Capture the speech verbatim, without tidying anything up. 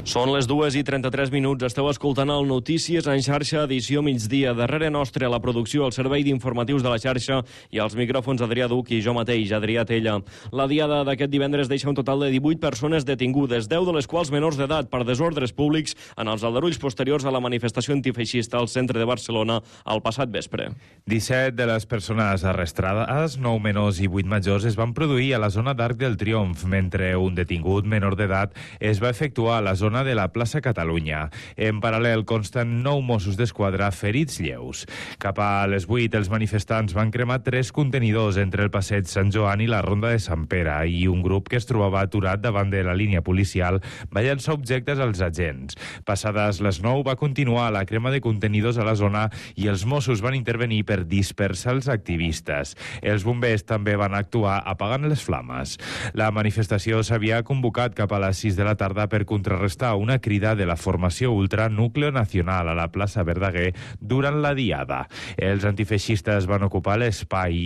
Són les dues i trenta-tres minuts. Esteu escoltant el Notícies en xarxa, edició migdia. Darrere nostre, la producció, el servei d'informatius de la xarxa i els micròfons Adrià Duc i jo mateix, Adrià Tella. La diada d'aquest divendres deixa un total de divuit persones detingudes, deu de les quals menors d'edat per desordres públics en els aldarulls posteriors a la manifestació antifeixista al centre de Barcelona el passat vespre. disset de les persones arrestades, nou menors i vuit majors, es van produir a la zona d'Arc del Triomf, mentre un detingut menor d'edat es va efectuar a la zona de la plaça Catalunya. En paral·lel consten nou Mossos d'Esquadra ferits lleus. Cap a les vuit, els manifestants van cremar tres contenidors entre el passeig Sant Joan i la ronda de Sant Pere, i un grup que es trobava aturat davant de la línia policial va llançar objectes als agents. Passades les nou va continuar la crema de contenidors a la zona i els Mossos van intervenir per dispersar els activistes. Els bombers també van actuar apagant les flames. La manifestació s'havia convocat cap a les sis de la tarda per contrarrestar una crida de la formació ultra Núcleo Nacional a la plaça Verdaguer durant la diada. Els antifeixistes van ocupar l'espai